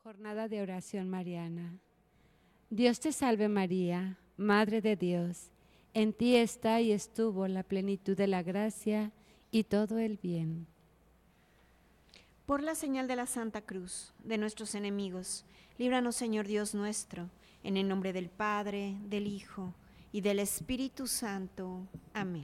Jornada de oración mariana. Dios te salve María, Madre de Dios. En ti está y estuvo la plenitud de la gracia y todo el bien. Por la señal de la Santa Cruz, de nuestros enemigos, líbranos, Señor Dios nuestro, en el nombre del Padre, del Hijo y del Espíritu Santo. Amén.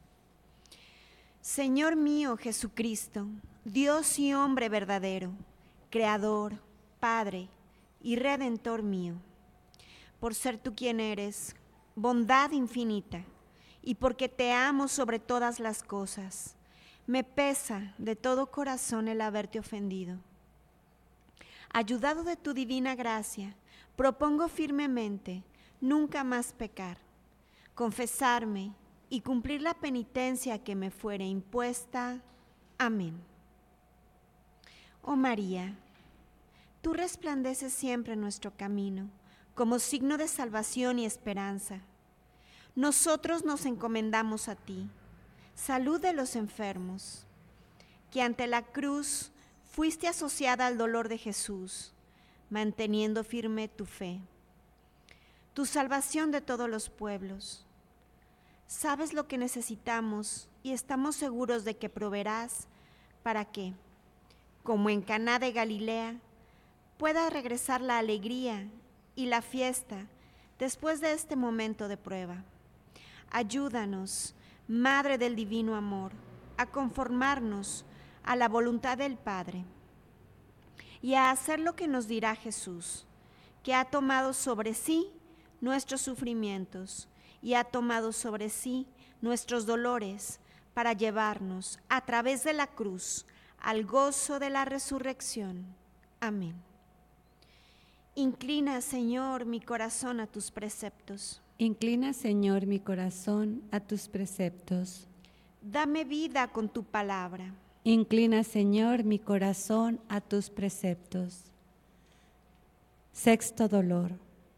Señor mío Jesucristo, Dios y hombre verdadero, Creador, Padre y Redentor mío, por ser tú quien eres, bondad infinita, y porque te amo sobre todas las cosas, me pesa de todo corazón el haberte ofendido. Ayudado de tu divina gracia, propongo firmemente nunca más pecar, confesarme y cumplir la penitencia que me fuere impuesta. Amén. Oh María, tú resplandeces siempre en nuestro camino, como signo de salvación y esperanza. Nosotros nos encomendamos a ti, salud de los enfermos, que ante la cruz fuiste asociada al dolor de Jesús, manteniendo firme tu fe, tu salvación de todos los pueblos. Sabes lo que necesitamos y estamos seguros de que proveerás para que, como en Caná de Galilea, pueda regresar la alegría y la fiesta después de este momento de prueba. Ayúdanos, Madre del Divino Amor, a conformarnos a la voluntad del Padre y a hacer lo que nos dirá Jesús, que ha tomado sobre sí nuestros sufrimientos y ha tomado sobre sí nuestros dolores para llevarnos a través de la cruz al gozo de la resurrección. Amén. Inclina, Señor, mi corazón a tus preceptos. Inclina, Señor, mi corazón a tus preceptos. Dame vida con tu palabra. Inclina, Señor, mi corazón a tus preceptos. Sexto dolor.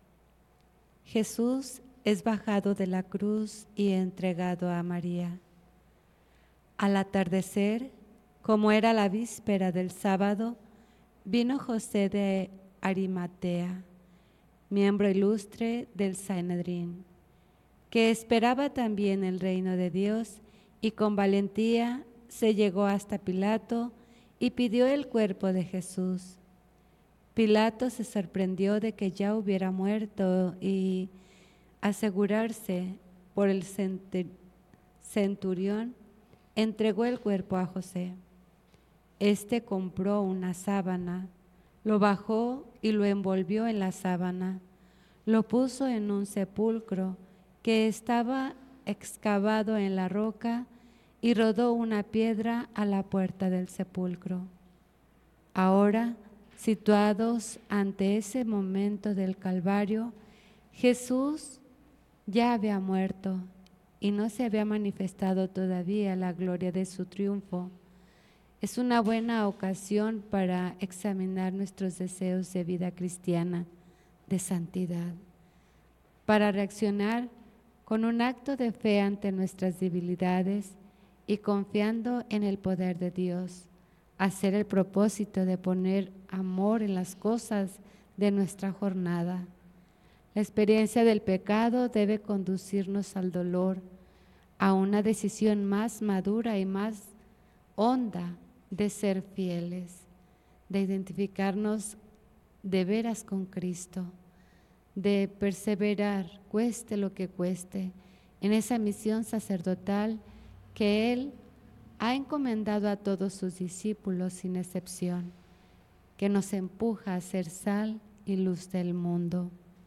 Jesús es bajado de la cruz y entregado a María. Al atardecer, como era la víspera del sábado, vino José de Arimatea, miembro ilustre del Sanedrín, que esperaba también el reino de Dios, y con valentía se llegó hasta Pilato y pidió el cuerpo de Jesús. Pilato se sorprendió de que ya hubiera muerto y, asegurarse por el centurión, entregó el cuerpo a José. Este compró una sábana, lo bajó y lo envolvió en la sábana, lo puso en un sepulcro que estaba excavado en la roca y rodó una piedra a la puerta del sepulcro. Ahora, situados ante ese momento del Calvario, Jesús ya había muerto y no se había manifestado todavía la gloria de su triunfo. Es una buena ocasión para examinar nuestros deseos de vida cristiana, de santidad, para reaccionar con un acto de fe ante nuestras debilidades y confiando en el poder de Dios, hacer el propósito de poner amor en las cosas de nuestra jornada. La experiencia del pecado debe conducirnos al dolor, a una decisión más madura y más honda de ser fieles, de identificarnos de veras con Cristo, de perseverar, cueste lo que cueste, en esa misión sacerdotal que Él ha encomendado a todos sus discípulos sin excepción, que nos empuja a ser sal y luz del mundo.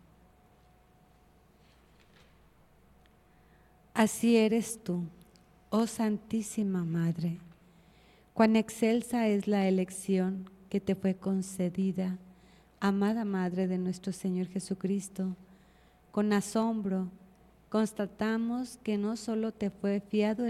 Así eres tú, oh Santísima Madre. Cuán excelsa es la elección que te fue concedida, amada Madre de nuestro Señor Jesucristo. Con asombro constatamos que no solo te fue fiado